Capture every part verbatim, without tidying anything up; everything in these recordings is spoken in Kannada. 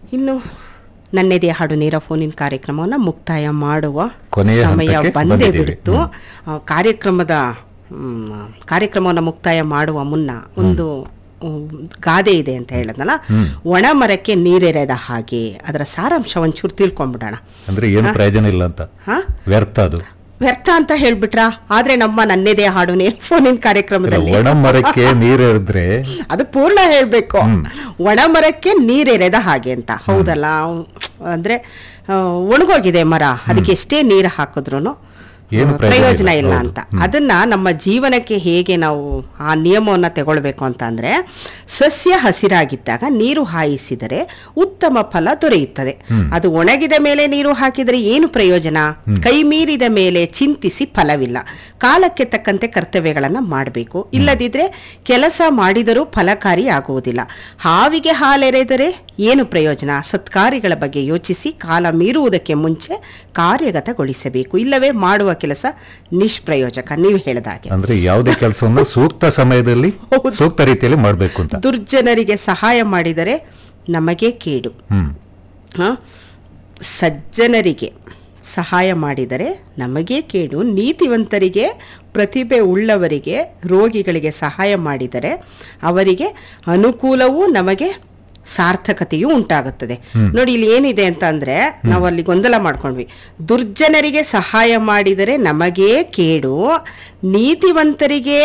ಇನ್ನು ನನ್ನೆದೆಯ ಹಾಡು ನೇರ ಫೋನಿನ ಕಾರ್ಯಕ್ರಮವನ್ನು ಮುಕ್ತಾಯ ಮಾಡುವ ಕೊನೆಯ ಸಮಯ ಹಂತಕ್ಕೆ ಬಂದೇ ಬಂದಿದ್ದೀವಿ. ಬಿಡ್ತು. ಆ, ಕಾರ್ಯಕ್ರಮದ ಮ್, ಕಾರ್ಯಕ್ರಮವನ್ನು ಮುಕ್ತಾಯ ಮಾಡುವ ಮುನ್ನ ಒಂದು ಉಮ್, ಗಾದೆ ಇದೆ ಅಂತ ಹೇಳದ್ನಲ್ಲ, ಒಣ ಮರಕ್ಕೆ ನೀರೆರೆದ ಹಾಗೆ. ಅದರ ಸಾರಾಂಶ ಒಂಚೂರು ತಿಳ್ಕೊಂಡ್ಬಿಡೋಣ. ಅಂದ್ರೆ ಏನು ಪ್ರಯೋಜನ ಇಲ್ಲ ಅಂತ, ಹಾ ವ್ಯರ್ಥ ಅದು. ವ್ಯರ್ಥ ಅಂತ ಹೇಳ್ಬಿಟ್ರ? ಆದ್ರೆ ನಮ್ಮ ನನ್ನೆದೆ ಹಾಡು ನೇರ ಫೋನಿನ ಕಾರ್ಯಕ್ರಮದಲ್ಲಿ ಒಣ ಮರಕ್ಕೆ ನೀರೆರೆದ್ರೆ ಅದು ಪೂರ್ಣ ಹೇಳ್ಬೇಕು. ಒಣ ಮರಕ್ಕೆ ನೀರೆರೆದ ಹಾಗೆ ಅಂತ. ಹೌದಲ್ಲ, ಅಂದ್ರೆ ಆ, ಒಣಗೋಗಿದೆ ಮರ, ಅದಕ್ಕೆ ಎಷ್ಟೇ ನೀರು ಹಾಕಿದ್ರು ಏನು ಪ್ರಯೋಜನ ಇಲ್ಲ ಹೌದು. ಅಂತ. ಅದನ್ನ ನಮ್ಮ ಜೀವನಕ್ಕೆ ಹೇಗೆ ನಾವು ಆ ನಿಯಮವನ್ನ ತಗೊಳ್ಬೇಕು ಅಂತ ಅಂದ್ರೆ, ಸಸ್ಯ ಹಸಿರಾಗಿದ್ದಾಗ ನೀರು ಹಾಯಿಸಿದರೆ ಉತ್ತಮ ಫಲ ದೊರೆಯುತ್ತದೆ. ಅದು ಒಣಗಿದ ಮೇಲೆ ನೀರು ಹಾಕಿದರೆ ಏನು ಪ್ರಯೋಜನ? ಕೈ ಮೀರಿದ ಮೇಲೆ ಚಿಂತಿಸಿ ಫಲವಿಲ್ಲ. ಕಾಲಕ್ಕೆ ತಕ್ಕಂತೆ ಕರ್ತವ್ಯಗಳನ್ನ ಮಾಡಬೇಕು. ಇಲ್ಲದಿದ್ರೆ ಕೆಲಸ ಮಾಡಿದರೂ ಫಲಕಾರಿ ಆಗುವುದಿಲ್ಲ. ಹಾವಿಗೆ ಹಾಲೆರೆದರೆ ಏನು ಪ್ರಯೋಜನ? ಸತ್ಕಾರ್ಯಗಳ ಬಗ್ಗೆ ಯೋಚಿಸಿ ಕಾಲ ಮೀರುವುದಕ್ಕೆ ಮುಂಚೆ ಕಾರ್ಯಗತಗೊಳಿಸಬೇಕು. ಇಲ್ಲವೇ ಮಾಡುವ ಕೆಲಸ ನಿಷ್ಪ್ರಯೋಜಕ. ನೀವು ಹೇಳಿದಾಗೆ ಅಂದ್ರೆ ಯಾವುದೇ ಕೆಲಸವನ್ನು ಸೂಕ್ತ ಸಮಯದಲ್ಲಿ ಸೂಕ್ತ ರೀತಿಯಲ್ಲಿ ಮಾಡಬೇಕು ಅಂತ. ದುರ್ಜನರಿಗೆ ಸಹಾಯ ಮಾಡಿದರೆ ನಮಗೆ ಕೇಡು. ಹ್ಮ್ ಹ? ಸಜ್ಜನರಿಗೆ ಸಹಾಯ ಮಾಡಿದರೆ ನಮಗೆ ಕೇಡು. ನೀತಿವಂತರಿಗೆ, ಪ್ರತಿಭೆ ಉಳ್ಳವರಿಗೆ, ರೋಗಿಗಳಿಗೆ ಸಹಾಯ ಮಾಡಿದರೆ ಅವರಿಗೆ ಅನುಕೂಲವೂ ನಮಗೆ ಸಾರ್ಥಕತೆಯೂ ಉಂಟಾಗುತ್ತದೆ. ನೋಡಿ, ಇಲ್ಲಿ ಏನಿದೆ ಅಂತ ಅಂದ್ರೆ, ನಾವು ಅಲ್ಲಿ ಗೊಂದಲ ಮಾಡ್ಕೊಂಡ್ವಿ. ದುರ್ಜನರಿಗೆ ಸಹಾಯ ಮಾಡಿದರೆ ನಮಗೇ ಕೇಡು, ನೀತಿವಂತರಿಗೆ,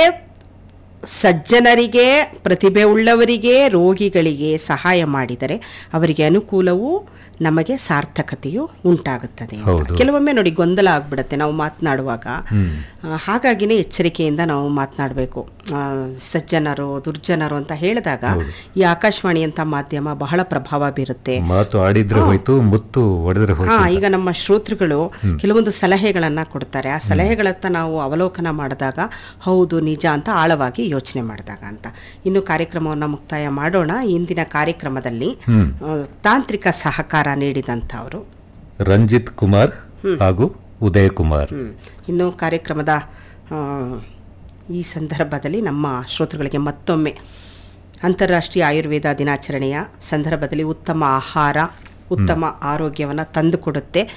ಸಜ್ಜನರಿಗೆ, ಪ್ರತಿಭೆ ಉಳ್ಳವರಿಗೆ, ರೋಗಿಗಳಿಗೆ ಸಹಾಯ ಮಾಡಿದರೆ ಅವರಿಗೆ ಅನುಕೂಲವೂ ನಮಗೆ ಸಾರ್ಥಕತೆಯು ಉಂಟಾಗುತ್ತದೆ ಅಂತ. ಹೌದು. ಕೆಲವೊಮ್ಮೆ ನೋಡಿ ಗೊಂದಲ ಆಗ್ಬಿಡತ್ತೆ ನಾವು ಮಾತನಾಡುವಾಗ. ಆ, ಹಾಗಾಗಿನೇ ಎಚ್ಚರಿಕೆಯಿಂದ ನಾವು ಮಾತನಾಡಬೇಕು. ಸಜ್ಜನರು, ದುರ್ಜನರು ಅಂತ ಹೇಳಿದಾಗ ಈ ಆಕಾಶವಾಣಿ ಅಂತ ಮಾಧ್ಯಮ ಬಹಳ ಪ್ರಭಾವ ಬೀರುತ್ತೆ. ಮಾತು ಆಡಿದ್ರೆ ಹೋಯ್ತು, ಮುತ್ತು ಹೊಡೆದ್ರೆ ಹಾ, ಹೋಯ್ತು. ಈಗ ನಮ್ಮ ಶ್ರೋತೃಗಳು ಕೆಲವೊಂದು ಸಲಹೆಗಳನ್ನ ಕೊಡ್ತಾರೆ. ಆ ಸಲಹೆಗಳತ್ತ ನಾವು ಅವಲೋಕನ ಮಾಡಿದಾಗ ಹೌದು, ನಿಜ ಅಂತ ಆಳವಾಗಿ ಯೋಚನೆ ಮಾಡಿದಾಗ ಅಂತ. ಇನ್ನು ಕಾರ್ಯಕ್ರಮವನ್ನು ಮುಕ್ತಾಯ ಮಾಡೋಣ. ಇಂದಿನ ಕಾರ್ಯಕ್ರಮದಲ್ಲಿ ಆ, ತಾಂತ್ರಿಕ ಸಹಕಾರ ನೀಡಿದಂಥವರು ರಂಜಿತ್ ಕುಮಾರ್ ಹಾಗೂ ಉದಯ್ ಕುಮಾರ್. ಹ್ಮ್. ಇನ್ನು ಕಾರ್ಯಕ್ರಮದ ಆ, ಈ ಸಂದರ್ಭದಲ್ಲಿ ನಮ್ಮ ಶ್ರೋತೃಗಳಿಗೆ ಮತ್ತೊಮ್ಮೆ ಅಂತಾರಾಷ್ಟ್ರೀಯ ಆಯುರ್ವೇದ ದಿನಾಚರಣೆಯ ಸಂದರ್ಭದಲ್ಲಿ ಉತ್ತಮ ಆಹಾರ ಉತ್ತಮ ಆರೋಗ್ಯವನ್ನು ತಂದುಕೊಡುತ್ತೆ.